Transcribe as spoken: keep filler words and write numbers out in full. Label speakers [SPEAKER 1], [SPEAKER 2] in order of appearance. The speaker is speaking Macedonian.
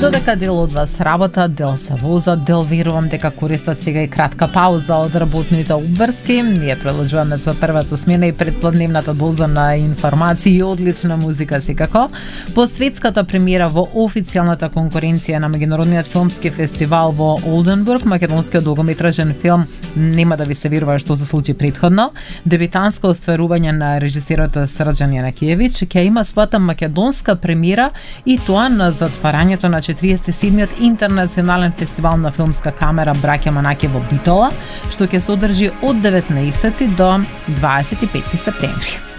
[SPEAKER 1] Додека дел од вас работат, дел се возат, дел верувам дека користат сега и кратка пауза од работните обврски. Ние продолжуваме со првата смена и предпладневната доза на информации и одлична музика секако. По светската премиера во официјалната конкуренција на меѓународниот филмски фестивал во Олденбург, македонскиот долгометражен филм нема да ви се верува што се случи претходно. Дебютанско остварување на режисерот Срđan Јанакиевиќ ќе има својата македонска премиера и тоа на затварањето на четириесет и седмиот интернационален фестивал на филмска камера Браќа Манаке во Битола, што ќе се одржи од деветнаесети до дваесет и петти септември.